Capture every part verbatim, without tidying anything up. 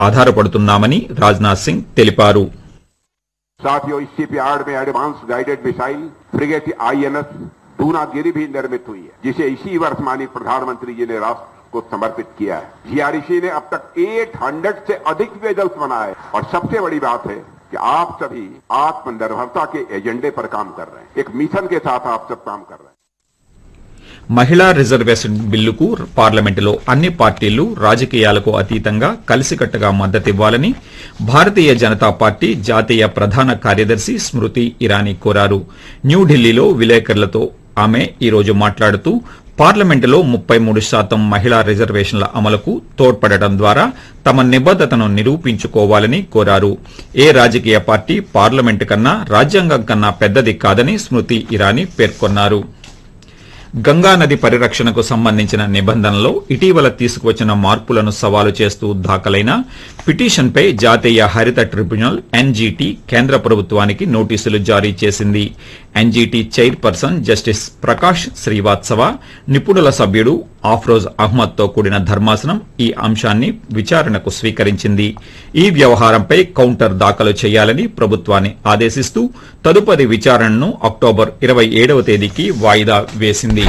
ఆధారపడుతున్నామని రాజ్నాథ్ సింగ్ తెలిపారు. साथियों, इस शिपयार्ड में advance guided missile frigate INS Dunagiri भी निर्मित हुई है, जिसे इसी वर्ष माननीय प्रधानमंत्री जी ने राष्ट्र को समर्पित किया है. जीआरईसी ने अब तक आठ सौ से अधिक वेजल्स बनाए हैं और सबसे बड़ी बात है कि आप सभी आत्मनिर्भरता के एजेंडे पर काम कर रहे हैं. एक मिशन के साथ आप सब काम कर रहे हैं. మహిళా రిజర్వేషన్ బిల్లుకు పార్లమెంటులో అన్ని పార్టీలు రాజకీయాలకు అతీతంగా కలిసికట్టుగా మద్దతివ్వాలని భారతీయ జనతా పార్టీ జాతీయ ప్రధాన కార్యదర్శి స్మృతి ఇరానీ కోరారు. న్యూఢిల్లీలో విలేకరులతో ఆమె ఈరోజు మాట్లాడుతూ పార్లమెంటులో ముప్పై మూడు శాతం మహిళా రిజర్వేషన్ల అమలుకు తోడ్పడటం ద్వారా తమ నిబద్దతను నిరూపించుకోవాలని కోరారు. ఏ రాజకీయ పార్టీ పార్లమెంటు కన్నా రాజ్యాంగం కన్నా పెద్దది కాదని స్మృతి ఇరానీ పేర్కొన్నారు. గంగానది పరిరక్షణకు సంబంధించిన నిబంధనలో ఇటీవల తీసుకువచ్చిన మార్పులను సవాలు చేస్తూ దాఖలైన పిటిషన్పై జాతీయ హరిత ట్రిబ్యునల్ ఎన్జీటీ కేంద్ర ప్రభుత్వానికి నోటీసులు జారీ చేసింది. NGT chairperson justice Prakash Srivastava, నిపుణుల సభ్యుడు ఆఫ్రోజ్ అహ్మద్ తో కూడిన ధర్మాసనం ఈ అంశాన్ని విచారణకు స్వీకరించింది. ఈ వ్యవహారంపై కౌంటర్ దాఖలు చేయాలని ప్రభుత్వాన్ని ఆదేశిస్తూ తదుపరి విచారణను అక్టోబర్ ఇరవై ఏడవ తేదీకి వాయిదా వేసింది.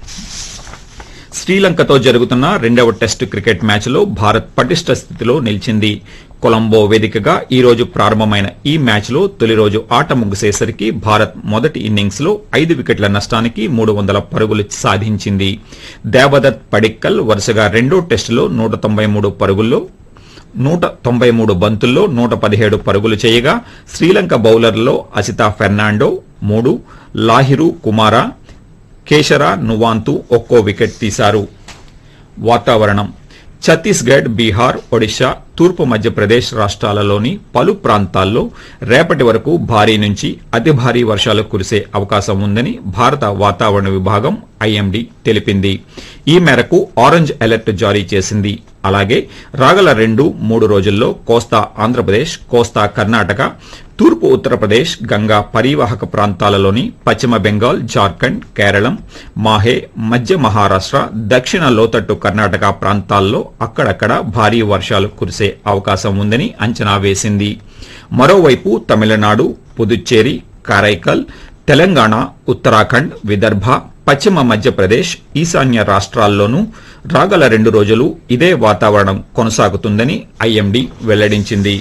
శ్రీలంకతో జరుగుతున్న రెండవ టెస్టు క్రికెట్ మ్యాచ్లో భారత్ పటిష్ట స్థితిలో నిలిచింది. కొలంబో వేదికగా ఈ రోజు ప్రారంభమైన ఈ మ్యాచ్లో తొలి రోజు ఆట ముగిసేసరికి భారత్ మొదటి ఇన్నింగ్స్ లో ఐదు వికెట్ల నష్టానికి మూడు వందల పరుగులు సాధించింది. దేవదత్ పడిక్కల్ వరుసగా రెండో టెస్టులో నూట తొంభై మూడు పరుగుల్లో నూట తొంభై మూడు బంతుల్లో నూట పదిహేడు పరుగులు చేయగా శ్రీలంక బౌలర్లలో అసితా ఫెర్నాండో మూడు, లాహిరు కుమారా, కేశరా నువాంతు ఒక్కో వికెట్ తీశారు. వాతావరణం ఛత్తీస్గఢ్, బీహార్, ఒడిశా, తూర్పు మధ్యప్రదేశ్ రాష్ట్రాలలోని పలు ప్రాంతాల్లో రేపటి వరకు భారీ నుంచి అతి భారీ వర్షాలు కురిసే అవకాశం ఉందని భారత వాతావరణ విభాగం ఐఎండీ తెలిపింది. ఈ మేరకు ఆరెంజ్ అలర్ట్ జారీ చేసింది. అలాగే రాగల రెండు మూడు రోజుల్లో కోస్తా ఆంధ్రప్రదేశ్, కోస్తా కర్ణాటక, తూర్పు ఉత్తరప్రదేశ్, గంగా పరీవాహక ప్రాంతాలలోని పశ్చిమ బెంగాల్, జార్ఖండ్, కేరళం, మాహే, మధ్య మహారాష్ట్ర, దక్షిణ లోతట్టు కర్ణాటక ప్రాంతాల్లో అక్కడక్కడ భారీ వర్షాలు కురిసే అవకాశం ఉందని అంచనా వేసింది. మరోవైపు తమిళనాడు, పుదుచ్చేరి, కారైకల్, తెలంగాణ, ఉత్తరాఖండ్, విదర్భ, పశ్చిమ మధ్యప్రదేశ్, ఈశాన్య రాష్ట్రాల్లోనూ రాగల రెండు రోజులు ఇదే వాతావరణం కొనసాగుతుందని ఐఎండీ వెల్లడించింది.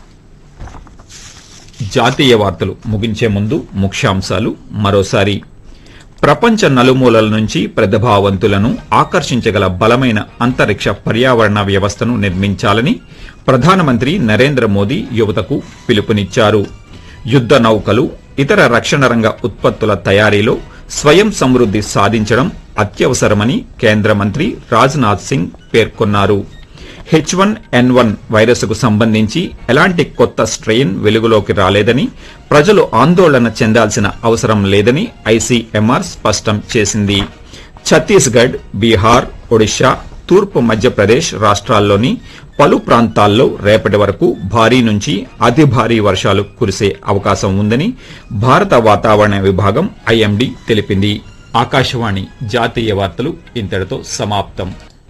జాతీయ వార్తలు ముగించే ముందు ముఖ్యాంశాలు మరోసారి. ప్రపంచ నలుమూలల నుంచి ప్రతిభావంతులను ఆకర్షించగల బలమైన అంతరిక్ష పర్యావరణ వ్యవస్థను నిర్మించాలని ప్రధానమంత్రి నరేంద్ర మోదీ యువతకు పిలుపునిచ్చారు. యుద్ద నౌకలు, ఇతర రక్షణ రంగ ఉత్పత్తుల తయారీలో స్వయం సమృద్ది సాధించడం అత్యవసరమని కేంద్ర మంత్రి రాజ్నాథ్ సింగ్ పేర్కొన్నారు. హెచ్ వన్ ఎన్ వన్ వైరస్కు సంబంధించి ఎలాంటి కొత్త స్ట్రెయిన్ వెలుగులోకి రాలేదని, ప్రజలు ఆందోళన చెందాల్సిన అవసరం లేదని ఐసీఎంఆర్ స్పష్టం చేసింది. ఛత్తీస్గఢ్, బీహార్, ఒడిశా, తూర్పు మధ్యప్రదేశ్ రాష్ట్రాల్లోని పలు ప్రాంతాల్లో రేపటి వరకు భారీ నుంచి అతి భారీ వర్షాలు కురిసే అవకాశం ఉందని భారత వాతావరణ విభాగం ఐఎండీ తెలిపింది. ఆకాశవాణి జాతీయ వార్తలు ఇంతటితో సమాప్తం.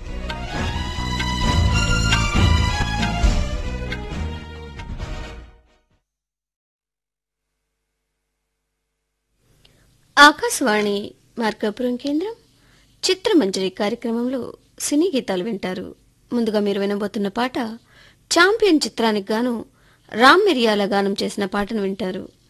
ఆకాశవాణి మార్కాపురం కేంద్రం చిత్రమంజరి కార్యక్రమంలో సినీ గీతాలు వింటారు. ముందుగా మీరు వినబోతున్న పాట ఛాంపియన్ చిత్రానికి గాను రామ్ మిరియాల గానం చేసిన పాటను వింటారు.